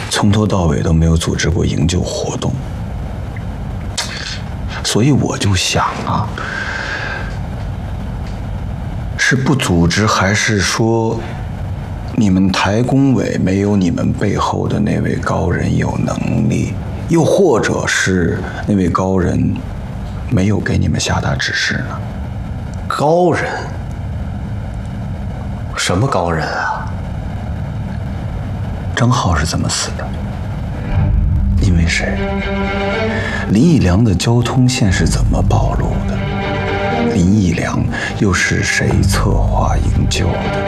从头到尾都没有组织过营救活动，所以我就想啊，是不组织，还是说你们台工委没有你们背后的那位高人有能力，又或者是那位高人没有给你们下达指示呢？ 高人？什么高人啊？ 张浩是怎么死的？因为谁？林义良的交通线是怎么暴露的？林义良又是谁策划营救的？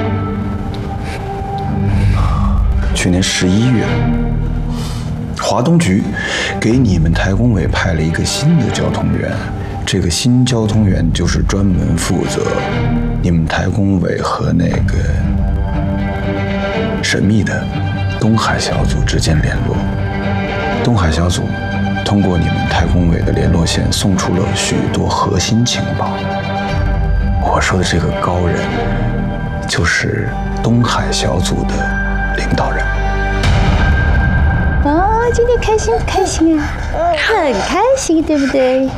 去年11月，华东局给你们台工委派了一个新的交通员，这个新交通员就是专门负责你们台工委和那个神秘的东海小组之间联络。东海小组通过你们台工委的联络线送出了许多核心情报。我说的这个高人，就是东海小组的领导人。 今天开心不开心啊？很开心，对不对？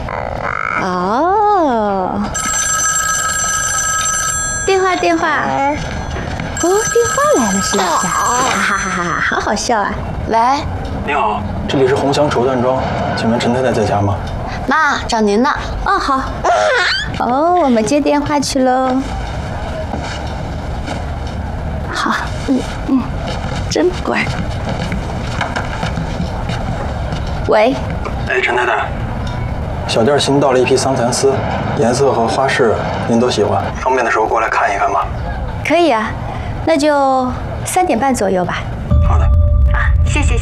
哦，电话，电话来了是不是？哈哈哈哈，好好笑啊！ 喂， 你好，这里是鸿祥绸缎庄，请问陈太太在家吗？ 妈，找您呢。 哦，好。哦，我们接电话去喽。好，真乖。喂， 哎，陈太太，小店新到了一批桑蚕丝，颜色和花式您都喜欢，方便的时候过来看一看吧。 可以啊，那就3点半左右吧。 好的。 啊，谢谢。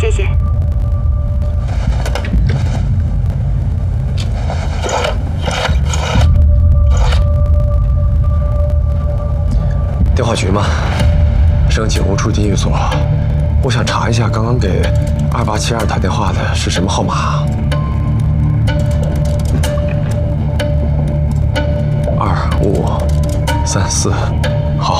电话局吗？省警务处地狱所。我想查一下刚刚给2872打电话的是什么号码？2534。